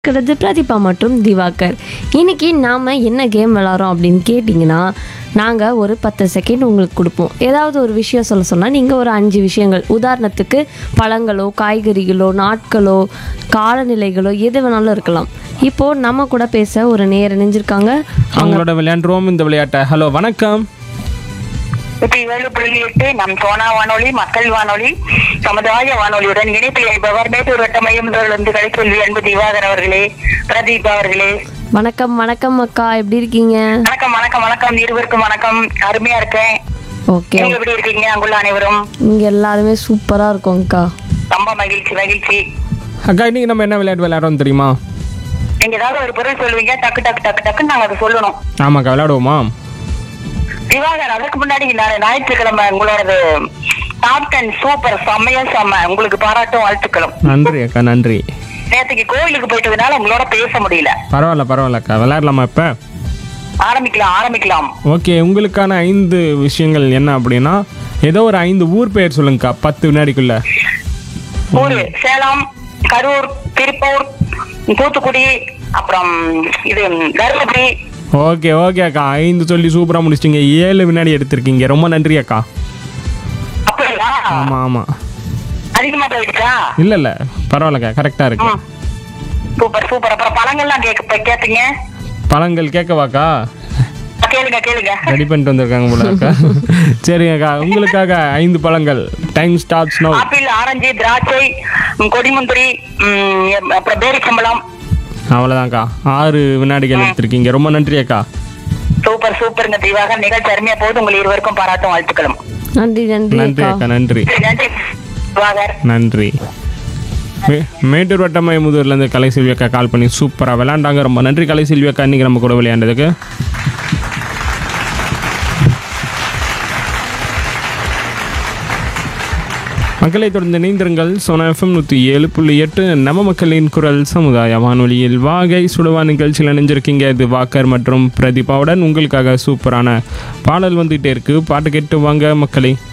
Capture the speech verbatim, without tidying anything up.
இருக்கிறது பிரதீபா மற்றும் திவாகர். இன்னைக்கு நாம் என்ன கேம் விளாட்றோம் அப்படின்னு கேட்டிங்கன்னா, நாங்கள் ஒரு பத்து செகண்ட் உங்களுக்கு கொடுப்போம். ஏதாவது ஒரு விஷயம் சொல்ல சொன்னால் நீங்கள் ஒரு அஞ்சு விஷயங்கள், உதாரணத்துக்கு பழங்களோ காய்கறிகளோ நாட்களோ காலநிலைகளோ எது வேணாலும் இருக்கலாம். இப்போது நம்ம கூட பேச ஒரு நேர் இணைஞ்சிருக்காங்க. அவங்களோட விளையாண்டுருவோம் இந்த விளையாட்டை. ஹலோ வணக்கம். ஏழு புள்ளி எட்டு நம் சோனா வானொலி மக்கள் வானொலி சமுதாய வானொலியுடன் இணைப்பில் இணைப்பவர் மேட்டூர் வட்ட மையமிருந்து கலைச்சொல்வி அன்பு திவாகர் அவர்களே, பிரதீப் அவர்களே. வணக்கம் வணக்கம் அக்கா, எப்படி இருக்கீங்க? வணக்கம் வணக்கம் வணக்கம் இருவருக்கும் வணக்கம். அருமையா இருக்கேன். ஓகே, நீங்க எப்படி இருக்கீங்க? அங்குள்ள அனைவரும் இங்கே எல்லாருமே சூப்பராக இருக்கோங்க்கா. ரொம்ப மகிழ்ச்சி மகிழ்ச்சி. அக்கா, இன்னைக்கு நம்ம என்ன விளையாட்டு விளையாடுறோம் தெரியுமா? நீங்க ஏதாவது ஒரு பொருள் சொல்லுவீங்க, டக்கு டக்கு டக்கு டக்குன்னு நாங்க அதை சொல்லணும். ஆமாக்கா, விளையாடுவோமா? திவாகர், அதுக்கு முன்னாடி நான் ஞாயிற்றுக்கிழமை உங்களோட டாப் டென் சூப்பர் செம்மையா செம்ம, உங்களுக்கு பாராட்டும் வாழ்த்துக்களும். நன்றி அக்கா, நன்றி. நேற்றுக்கு கோயிலுக்கு போயிட்டதுனால உங்களோட பேச முடியல. பரவாயில்ல பரவாயில்ல அக்கா, விளையாடலாமா இப்போ? ஆரம்பிக்கலாம் ஆரம்பிக்கலாம். ஓகே, உங்களுக்கான ஐந்து விஷயங்கள் என்ன அப்படின்னா, ஏதோ ஒரு ஐந்து ஊர் பெயர் சொல்லுங்கக்கா, பத்து வினாடிக்குள்ள. ஊரு சேலம், கரூர், திருப்பூர், தூத்துக்குடி, அப்புறம் இது தருமபுரி. ஓகே ஓகே அக்கா, ஐந்து சொல்லி சூப்பராக முடிச்சிட்டிங்க. ஏழு வினாடி எடுத்திருக்கீங்க, ரொம்ப நன்றி அக்கா. அப்படியா? ஆமாம் ஆமாம், அதிகமா போயிடுச்சா? இல்லை இல்லை பரவாயில்லக்கா, கரெக்டாக இருக்கு. ம். Super super. அப்புறம் பழங்கள்லாம் கேட்க கேட்டீங்க. பழங்கள் கேட்கவாக்கா? கேளுங்க கேளுங்க. ரெடி பண்ணிட்டு வந்திருக்காங்க போல அக்கா. சரிங்க அக்கா, உங்களுக்காக ஐந்து பழங்கள். Time starts now. Apple, orange, திராட்சை, ம், கொடிமுந்திரி, ம், அப்புறம் பேரிச்சம்பழம். அவ்வளோதான்க்கா, ஆறு வினாடிகள் எடுத்திருக்கீங்க, ரொம்ப நன்றி அக்கா. சூப்பர் சூப்பருங்க திவாகர், நிகழ்ச்சி அருமையா போகுது. உங்கள் இருவருக்கும் பாராட்டும் வாழ்த்துக்களும். நன்றி நன்றி நன்றி அக்கா. அக்கா, நன்றி நன்றி திவாகர். நன்றி. மே- மேட்டூர் வட்டமாய் முதூர்லேருந்து கலைசெல்வி அக்கா கால் பண்ணி சூப்பராக விளையாண்டாங்க, ரொம்ப நன்றி கலைசெல்வி அக்கா, இன்றைக்கி நம்ம கூட விளையாண்டதுக்கு. மக்களை தொடர்ந்து இணைந்திருங்கள். சோனா எஃப்எம் நூற்றி ஏழு புள்ளி எட்டு நம்ம மக்களின் குரல் சமுதாய வானொலியில் வாகை சுடுவா நிகழ்ச்சியில் இணைஞ்சிருக்கீங்க. இது வாக்கர் மற்றும் பிரதீபாவுடன் உங்களுக்காக சூப்பரான பாடல் வந்துகிட்டே இருக்குது. பாட்டு கேட்டு வாங்க மக்களே.